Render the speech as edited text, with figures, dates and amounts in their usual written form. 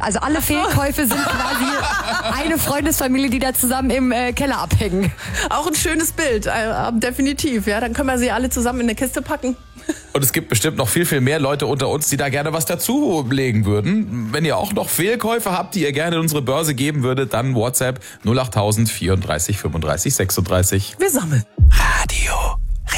Also alle Fehlkäufe sind quasi eine Freundesfamilie, die da zusammen im Keller abhängen. Auch ein schönes Bild, definitiv. Ja, dann können wir sie alle zusammen in eine Kiste packen. Und es gibt bestimmt noch viel, viel mehr Leute unter uns, die da gerne was dazulegen würden. Wenn ihr auch noch Fehlkäufe habt, die ihr gerne in unsere Börse geben würdet, dann WhatsApp 08000 34 35 36. Wir sammeln.